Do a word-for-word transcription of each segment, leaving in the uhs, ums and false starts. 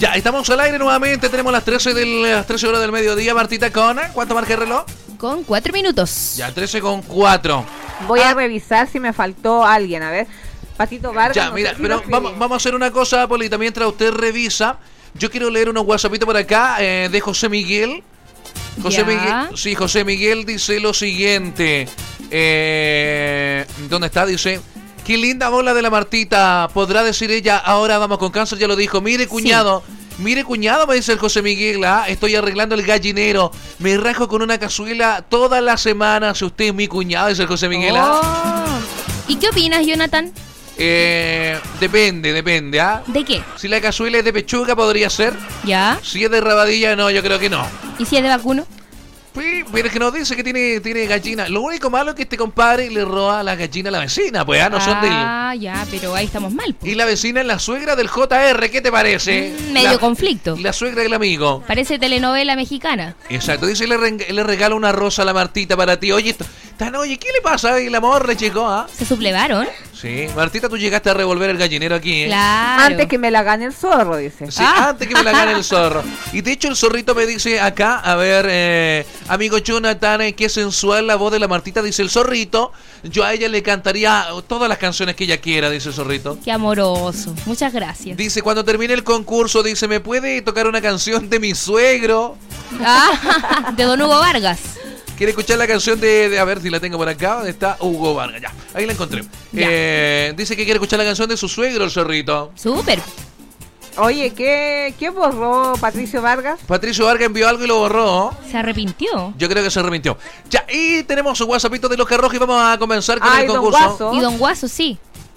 Ya, estamos al aire nuevamente. Tenemos las trece, del, las trece horas del mediodía. Martita Cona, ¿cuánto marca el reloj? Con cuatro minutos. Ya, trece con cuatro. Voy ah. a revisar si me faltó alguien. A ver, Patito Vargas. Ya, no mira, sé si pero vamos, vamos a hacer una cosa, Polita. Mientras usted revisa, yo quiero leer unos whatsappitos por acá eh, de José Miguel. José ya. Miguel, sí, José Miguel dice lo siguiente. Eh, ¿Dónde está? Dice: qué linda bola de la Martita. Podrá decir ella, ahora vamos con cáncer. Ya lo dijo. Mire, cuñado. Sí. Mire, cuñado, me dice el José Miguel. ¿ah? Estoy arreglando el gallinero. Me rajo con una cazuela toda la semana. Si usted es mi cuñado, dice el José Miguel. Oh. ¿ah? ¿Y qué opinas, Jonathan? Eh, depende, depende. ¿ah? ¿De qué? Si la cazuela es de pechuga, podría ser. Ya. Si es de rabadilla, no, yo creo que no. ¿Y si es de vacuno? Sí, pero es que nos dice que tiene, tiene gallina. Lo único malo es que este compadre le roba las gallinas a la vecina, pues, ¿ah? No ah, son de él. Ah, ya, pero ahí estamos mal. Pues. Y la vecina es la suegra del J R, ¿qué te parece? Mm, medio la, conflicto. La suegra del amigo. Parece telenovela mexicana. Exacto, dice, le, re, le regala una rosa a la Martita para ti. Oye, tan, oye, ¿qué le pasa? El amor le chico, ¿ah? ¿Se sublevaron? Sí, Martita, tú llegaste a revolver el gallinero aquí, ¿eh? Claro. Antes que me la gane el zorro, dice. Sí, ah. antes que me la gane el zorro. Y de hecho el zorrito me dice acá, a ver, eh, amigo Jonathan, eh, qué sensual la voz de la Martita, dice el zorrito. Yo a ella le cantaría todas las canciones que ella quiera, dice el zorrito. Qué amoroso, muchas gracias. Dice, cuando termine el concurso, dice, ¿me puede tocar una canción de mi suegro? Ah, de don Hugo Vargas. ¿Quiere escuchar la canción de, de, a ver si la tengo por acá? ¿Dónde está? Hugo Vargas, ya, ahí la encontré. Eh, dice que quiere escuchar la canción de su suegro, el zorrito. Súper. Oye, ¿qué, ¿qué borró Patricio Vargas? Patricio Vargas envió algo y lo borró. ¿Se arrepintió? Yo creo que se arrepintió. Ya, y tenemos un WhatsAppito de los Carrojos y vamos a comenzar con Ay, el concurso. Don Guaso. Y don Guaso, sí.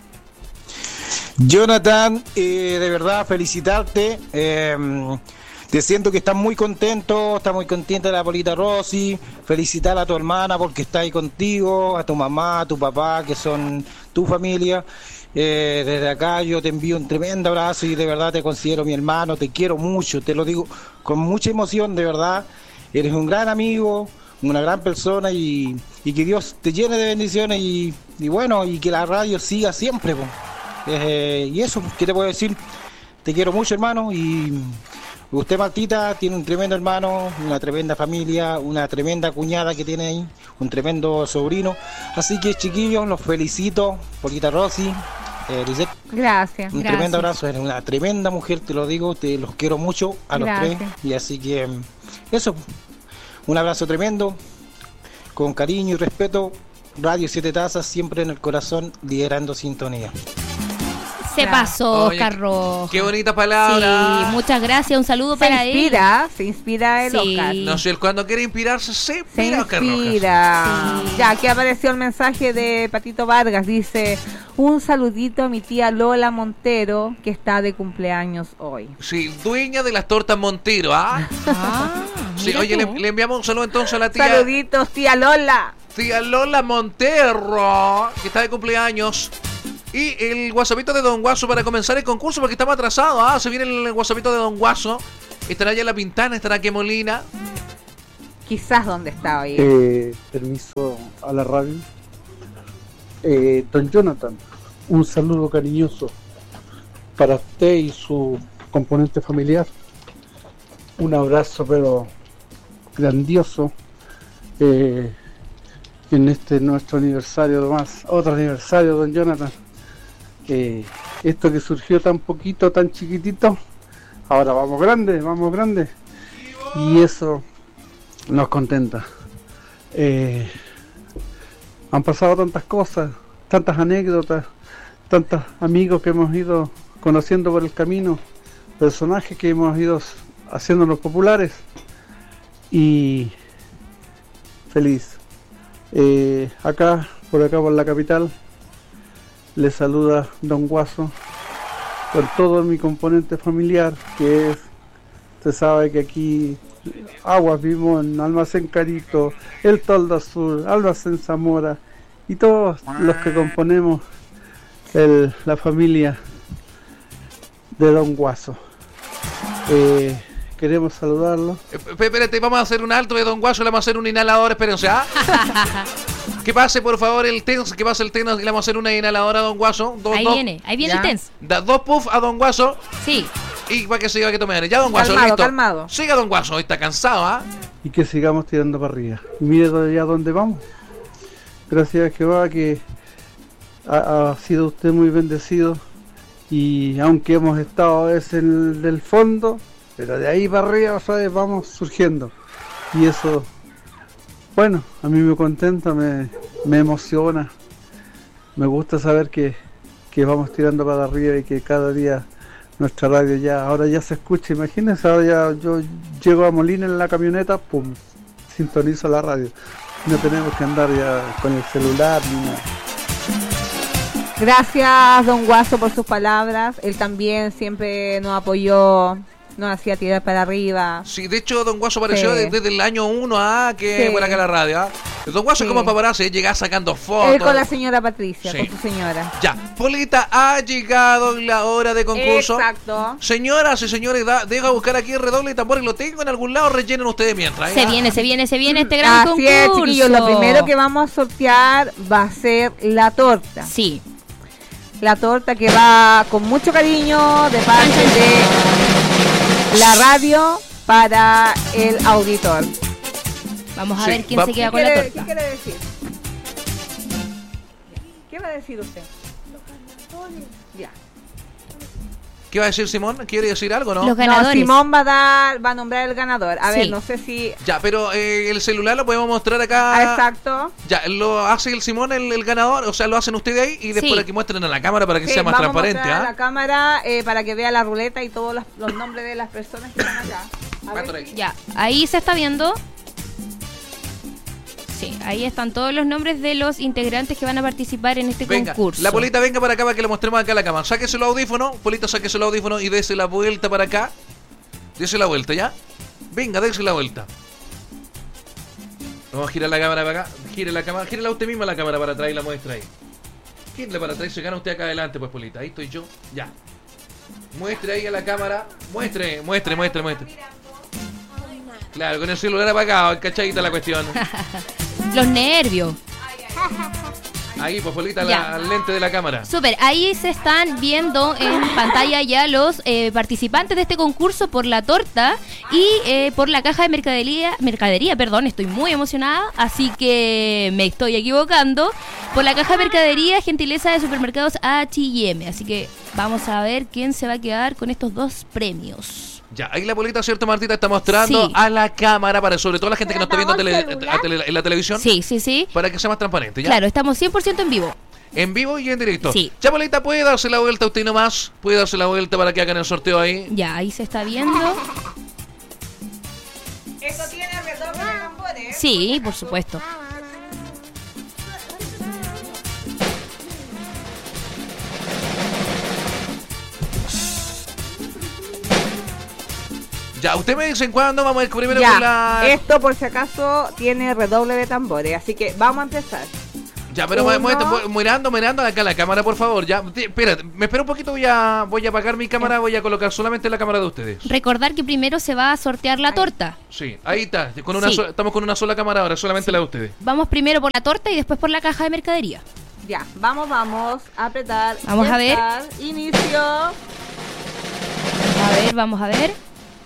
Jonathan, eh, de verdad felicitarte. Eh, te siento que estás muy contento, estás muy contenta de la Polita Rossi. Felicitar a tu hermana porque está ahí contigo, a tu mamá, a tu papá, que son tu familia. Eh, desde acá yo te envío un tremendo abrazo y de verdad te considero mi hermano, te quiero mucho, te lo digo con mucha emoción, de verdad. Eres un gran amigo, una gran persona y, y que Dios te llene de bendiciones y, y bueno, y que la radio siga siempre. Eh, y eso, ¿qué te puedo decir? Te quiero mucho, hermano, y usted, Martita, tiene un tremendo hermano, una tremenda familia, una tremenda cuñada que tiene ahí, un tremendo sobrino. Así que, chiquillos, los felicito, Polita Rossi. Eh, Lisette, gracias. Un gracias. tremendo abrazo, eres una tremenda mujer, te lo digo, te los quiero mucho a los gracias. tres. Y así que, eso, un abrazo tremendo, con cariño y respeto. Radio Siete Tazas, siempre en el corazón, liderando sintonía. Se pasó, Oye, Oscar Rojas. Qué bonita palabra. Sí, muchas gracias. Un saludo Se para inspira, él. Se inspira el sí. Oscar. No sé, cuando quiere inspirarse, se Se inspira Oscar Rojas. inspira. Sí. Ya, aquí apareció el mensaje de Patito Vargas. Dice, un saludito a mi tía Lola Montero, que está de cumpleaños hoy. Sí, dueña de las tortas Montero, ¿ah? Ah, Sí, mira oye, le, tú. le enviamos un saludo entonces a la tía, Saluditos, tía Lola. tía Lola Montero, que está de cumpleaños. Y el WhatsAppito de Don Guaso para comenzar el concurso, porque estamos atrasados. Ah, se viene el WhatsAppito de Don Guaso. Estará allá en La Pintana, estará aquí en Molina. Quizás donde está hoy. Eh, permiso a la radio. Eh, don Jonathan, un saludo cariñoso para usted y su componente familiar. Un abrazo pero grandioso eh, en este nuestro aniversario más, otro aniversario, don Jonathan. Eh, esto que surgió tan poquito, tan chiquitito, ahora vamos grande, vamos grande, y eso nos contenta. Eh, han pasado tantas cosas, tantas anécdotas, tantos amigos que hemos ido conociendo por el camino, personajes que hemos ido haciéndonos populares, y feliz. Eh, acá, por acá por la capital, le saluda Don Guaso con todo mi componente familiar, que es, usted sabe que aquí Aguas Vimón, Almacén Carito, El Toldo Azul, Almacén Zamora y todos los que componemos el, la familia de Don Guaso. Eh, queremos saludarlo. Eh, espérate, vamos a hacer un alto de Don Guaso, le vamos a hacer un inhalador, espérense, ¿ah? Que pase por favor el TENS, que pase el TENS, y le vamos a hacer una inhaladora a Don Guaso. Dos, Ahí dos, viene, ahí viene ya. el TENS. Da dos puffs a Don Guaso. Sí. Y para que siga que tome. Ya, don Guaso, Calmado, listo. calmado. Siga, don Guaso, hoy está cansado, ¿ah? Y que sigamos tirando para arriba. Y mire allá dónde vamos. Gracias a Jehová que ha, ha sido usted muy bendecido. Y aunque hemos estado a veces en el del fondo, pero de ahí para arriba, ¿sabes? Vamos surgiendo. Y eso, bueno, a mí me contenta, me, me emociona. Me gusta saber que, que vamos tirando para arriba y que cada día nuestra radio ya, ahora ya se escucha. Imagínense, ahora ya yo llego a Molina en la camioneta, pum, sintonizo la radio. No tenemos que andar ya con el celular ni nada. Gracias, don Guaso, por sus palabras. Él también siempre nos apoyó, nos hacía tirar para arriba. Sí, de hecho, don Guaso apareció Sí. desde el año uno, ¿ah? Que Sí. por acá en la radio, ¿ah? Don Guaso Sí. como paparazzi, llega sacando fotos. Él con la señora Patricia, Sí. con su señora. Ya, Polita, ha llegado la hora de concurso. Exacto. Señoras y señores, da, deja buscar aquí el redoble de tambores, lo tengo en algún lado, rellenen ustedes mientras. Se ¿ya? viene, se viene, se viene este gran Así es, concurso. chiquillos. Lo primero que vamos a sortear va a ser la torta. Sí. La torta que va con mucho cariño de parte de la radio para el auditor. Vamos a Sí, ver quién va- se queda ¿Qué con la quiere, torta. ¿Qué quiere decir? ¿Qué va a decir usted? Ya. ¿Qué va a decir Simón? ¿Quiere decir algo, no? Los No, ganadores. Simón va a dar, va a nombrar el ganador. A ver, Sí. no sé si. Ya, pero eh, el celular lo podemos mostrar acá. Ah, exacto. Ya, lo hace el Simón, el, el ganador, o sea, lo hacen ustedes ahí y después Sí. aquí muestren a la cámara para que Sí, sea más vamos a transparente, mostrar a ¿ah? la cámara eh, para que vea la ruleta y todos los, los nombres de las personas que están acá. A ver Cuatro si- Ya, ahí se está viendo. Sí, ahí están todos los nombres de los integrantes que van a participar en este Venga, concurso. la Polita venga para acá para que le mostremos acá a la cámara. Sáquese el audífono, Polita, sáquese el audífono y dése la vuelta para acá. Dese la vuelta, ¿ya? Venga, dése la vuelta. Vamos a girar la cámara para acá. Gire la cámara, gírela usted misma la cámara para atrás y la muestra ahí. Gírela para atrás y se gana usted acá adelante, pues, Polita. Ahí estoy yo, ya. Muestre ahí a la cámara. Muestre, muestre, muestre, muestre. Claro, con el celular apagado, cachadita la cuestión. Los nervios. Ahí, pues, Polita, Ya. la al lente de la cámara. Súper, ahí se están viendo en pantalla ya los eh, participantes de este concurso por la torta y eh, por la caja de mercadería, mercadería, perdón, estoy muy emocionada, así que me estoy equivocando, por la caja de mercadería, gentileza de supermercados H y M, así que vamos a ver quién se va a quedar con estos dos premios. Ya, ahí la Polita, ¿cierto, Martita? Está mostrando Sí. a la cámara, para sobre todo la gente que no está viendo tele- ¿Apagó el celular? a tele- en la televisión, Sí, sí, sí, para que sea más transparente, ¿ya? claro, estamos cien por ciento en vivo. En vivo y en directo. Sí. Ya, Polita, ¿puede darse la vuelta usted nomás? ¿Puede darse la vuelta para que hagan el sorteo ahí? Ya, ahí se está viendo. Esto tiene redoble de tambores. Sí, por supuesto. Ya, usted me dice en cuándo vamos a ir primero Ya, con la... esto por si acaso tiene redoble de tambores, así que vamos a empezar. Ya, pero Uno. muéstrate, mu- mirando, mirando acá la cámara, por favor. Ya, Ti- espérate, me espera un poquito, voy a, voy a apagar mi cámara, voy a colocar solamente la cámara de ustedes. Recordar que primero se va a sortear la torta. Sí, ahí está, con una Sí. so- estamos con una sola cámara ahora, solamente la de ustedes. Vamos primero por la torta y después por la caja de mercadería. Ya, vamos, vamos a apretar. Vamos a ver. Empezar. Inicio. A ver, vamos a ver.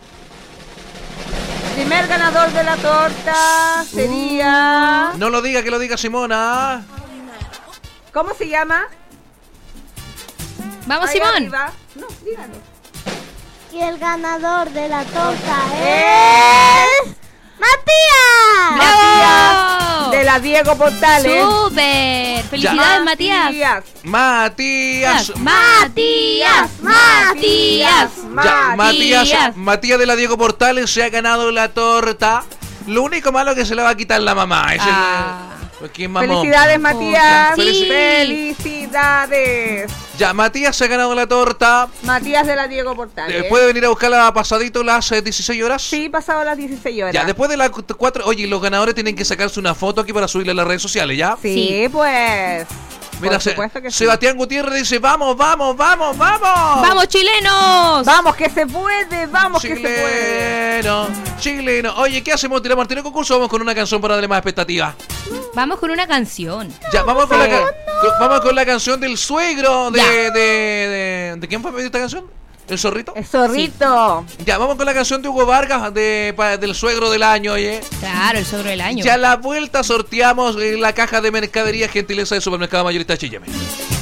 Primer ganador de la torta sería. No lo diga, que lo diga Simona. ¿Cómo se llama? Vamos, Ahí Simón. arriba. No, dígalo. Y el ganador de la torta ¡Es! es... ¡Matías! ¡Bravo! De la Diego Portales. ¡Súper! ¡Felicidades, Matías! Matías. Matías, Matías, Ya, Matías, Matías. Matías de la Diego Portales se ha ganado la torta. Lo único malo es que se la va a quitar la mamá. Es el- Ah. pues, ¿quién mamó? Felicidades, Matías. Sí. Felicidades. Ya, Matías se ha ganado la torta. Matías de la Diego Portales. Eh, ¿Puede venir a buscarla pasadito las eh, dieciséis horas? Sí, pasado las dieciséis horas. Ya, después de las cuatro... Oye, los ganadores tienen que sacarse una foto aquí para subirla a las redes sociales, ¿ya? Sí, Sí. pues. Mira, por Se- supuesto que sí. Sebastián Gutiérrez dice, vamos, vamos, vamos, vamos. ¡Vamos, chilenos! Vamos, que se puede, vamos, que se puede. Chileno, chileno. Oye, ¿qué hacemos? ¿Tiramos al tiro concurso o vamos con una canción para darle más expectativa? Vamos con una canción. Ya, vamos con, la, ca- con- vamos con la canción del suegro de... Ya. De, de, de, ¿de quién fue esta canción? ¿El zorrito? El zorrito. Sí. Ya, vamos con la canción de Hugo Vargas de, pa, del suegro del año, oye. Claro, el suegro del año. Ya a la vuelta sorteamos la caja de mercadería gentileza de Supermercado Mayorista Chilleme.